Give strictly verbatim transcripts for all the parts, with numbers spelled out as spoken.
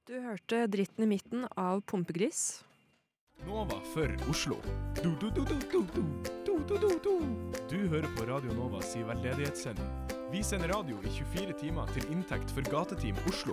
Du hørte Dritten i midten av Pumpegris. Nova for Oslo. Du, du, du, du, du, du, du, du, du, du. Du hører på Radio Nova si veldedighetssending. Vi sender radio i tjuefire timer til inntekt for Gateteam Oslo.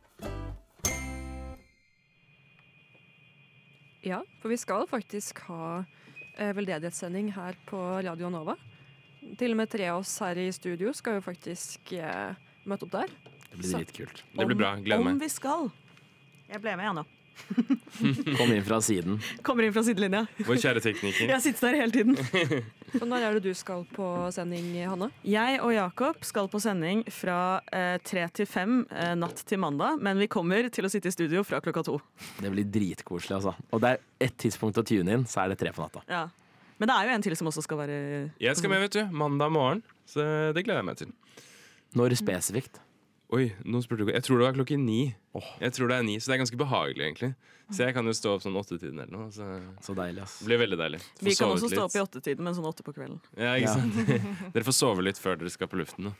Ja, for vi skal faktisk ha eh, veldedighetssending her på Radio Nova. Til og med tre av oss her i studio skal jo faktisk eh, møte opp der. Det blir dritkult. Det blir bra, gleder meg. Om vi skal. Jeg ble med, jeg nå. Kom inn fra siden. Kommer inn fra sidelinja. Vår kjære tekniker. Jeg sitter der hele tiden. Så når er det du skal på sending, Hanne? Jeg og Jakob skal på sending fra eh, tre til fem eh, natt til mandag, men vi kommer til å sitte i studio fra klokka to. Det blir dritkoselig, altså. Og det er ett tidspunkt å tune inn, så er det tre på natta. Ja. Men det er jo en til som også skal være... Jeg skal med, vet du. Mandag morgen. Så det gleder jeg meg til. Når spesifikt? Oi, nå spurte du. Jeg tror det var klokken ni. Oh. Jeg tror det er ni, så det er ganske behagelig, egentlig. Så jeg kan jo stå opp sånn åttetiden eller noe. Så Så deilig, ass. det blir veldig deilig. Få Vi kan sovet også stå litt. opp i åttetiden, men sånn åtte på kvelden. Ja, ikke Ja. sant? Dere får sove litt før dere skal på luften nå.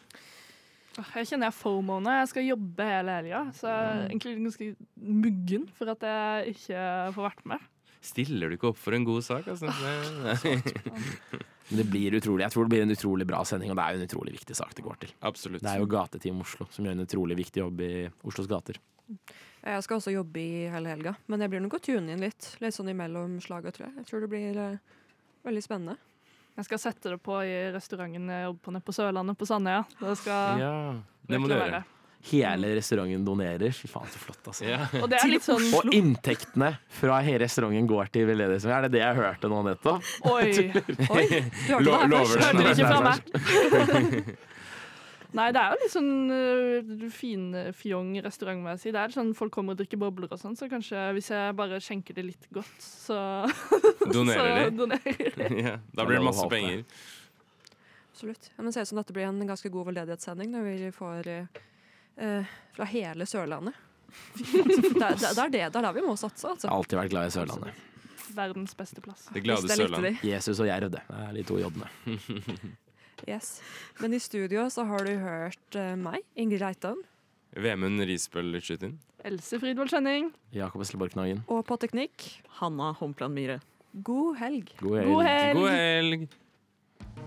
Jeg kjenner jeg FOMO nå. Jeg skal jobbe hele helga, så jeg er egentlig ganske muggen for at jeg ikke får vært med. Stiller du ikke opp for en god sak? Altså? Men det blir utrolig, jeg tror det blir en utrolig bra sending, og det er jo en utrolig viktig sak det går til. Absolutt. Det er jo Gateteam Oslo som gjør en utrolig viktig jobb i Oslos gater. Jeg skal også jobbe i hele helga, men jeg blir nok å tune inn litt. Litt sånn imellom slaget, tror jeg. Jeg tror det blir eh, veldig spennende. Jeg skal sette det på i restauranten jeg jobber på nede på Sørlandet på Sandøya. Det skal Ja, det må du virkelig gjøre. være. Hele restauranten donerer. Fy faen, så flott, altså. Ja. Og det er litt sånn Og inntektene fra hele restauranten går til veldedighetssending. Er det det jeg hørte nå nettopp? Oi! Oi, du hørte Lo- det her lover først. det. Hørte det ikke fra meg. Nei, det er jo litt sånn uh, fin, fjong restaurant, må jeg si. Det er sånn folk kommer og drikker bobler og sånn, så kanskje hvis jeg bare skjenker det litt godt, så Donerer så de? donerer de. Ja, da blir det masse penger. Absolutt. Ja, men det ser ut som dette blir en ganske god veldedighetssending når vi får eh, eh, fra hele Sørlandet. det, det, det, er det, det er der vi må satse, Jeg altså. har alltid vært glad i Sørlandet. Verdens beste plass. Det glade Hvis det likte Sørland. de. Jesus og Jerv, det er de to jobbene. Yes. Men i studio så har du hørt eh, meg, Ingrid Reitan, Vemund Risbøl Skytin. Else Fridvold Skjenning. Jakob Esleborg Knagen. og på teknikk. Hanna Hompland Myhre. God helg. God helg. God helg! God helg!